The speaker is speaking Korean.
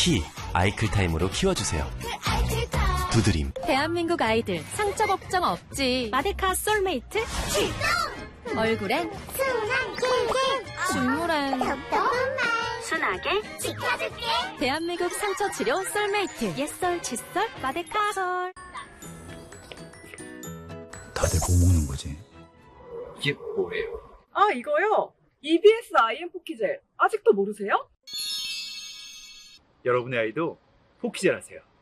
키 아이클타임으로 키워주세요. 두드림. 대한민국 아이들 상처 걱정 없지. 마데카 솔메이트 출동! 얼굴엔 순한 꿀꿀, 눈물엔 순하게 지켜줄게. 대한민국 상처 치료 솔메이트. 옛설 칫솔 마데카 솔. 다들 뭐 먹는 거지? 이게 뭐예요? 아, 이거요? EBS IM 포키젤. 아직도 모르세요? 여러분의 아이도 포키젤 하세요.